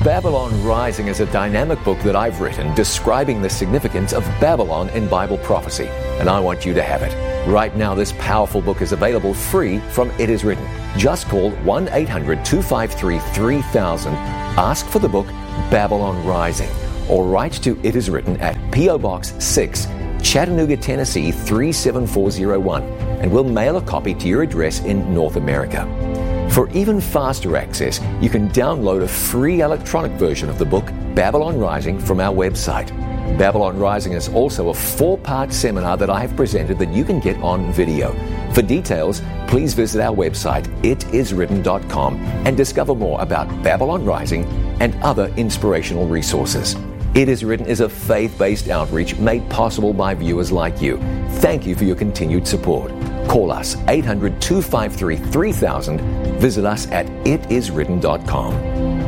Babylon Rising is a dynamic book that I've written describing the significance of Babylon in Bible prophecy, and I want you to have it. Right now, this powerful book is available free from It Is Written. Just call 1-800-253-3000, ask for the book Babylon Rising, or write to It Is Written at P.O. Box 6, Chattanooga, Tennessee 37401, and we'll mail a copy to your address in North America. For even faster access, you can download a free electronic version of the book Babylon Rising from our website. Babylon Rising is also a 4-part seminar that I have presented that you can get on video. For details, please visit our website, itiswritten.com, and discover more about Babylon Rising and other inspirational resources. It Is Written is a faith-based outreach made possible by viewers like you. Thank you for your continued support. Call us 800-253-3000. Visit us at itiswritten.com.